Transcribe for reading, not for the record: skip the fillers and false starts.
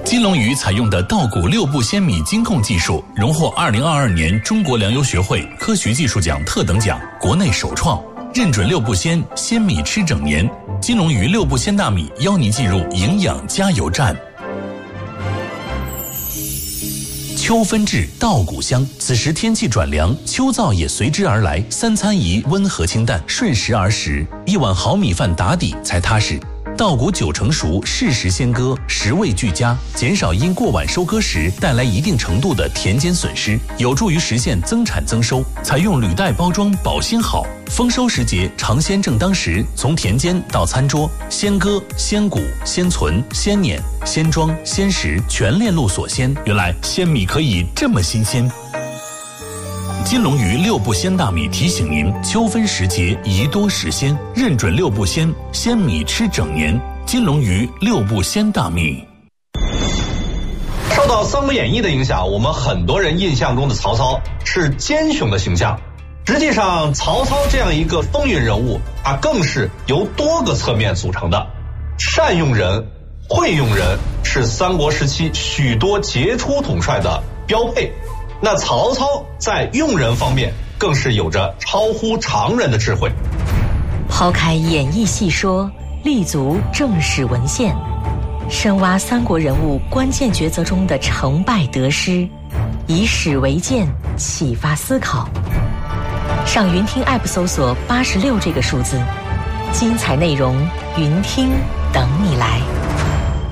金龙鱼采用的稻谷6步鲜米精控技术，荣获2022年中国粮油学会科学技术奖特等奖，国内首创，认准6步鲜，鲜米吃整年。金龙鱼6步鲜大米邀您进入营养加油站。秋分至，稻谷香。此时天气转凉，秋燥也随之而来。3餐宜温和清淡，顺时而食，一碗好米饭打底才踏实。稻谷9成熟，适时鲜割，食味俱佳，减少因过晚收割时带来一定程度的田间损失，有助于实现增产增收。采用铝袋包装，保鲜好。丰收时节，尝鲜正当时，从田间到餐桌，鲜割、鲜谷、鲜存、鲜碾、鲜装、鲜食，全链路所鲜。原来鲜米可以这么新鲜。金龙鱼6步鲜大米提醒您：秋分时节宜多食鲜，认准6步鲜，鲜米吃整年。金龙鱼6步鲜大米。 受到《三国演义》的影响，我们很多人印象中的曹操是奸雄的形象。实际上，曹操这样一个风云人物，他更是由多个侧面组成的。善用人、会用人是三国时期许多杰出统帅的标配。那曹操在用人方面更是有着超乎常人的智慧。 抛开演义细说，立足正史文献，深挖三国人物关键抉择中的成败得失，以史为鉴，启发思考。上云听 App 搜索86这个数字，精彩内容云听等你来。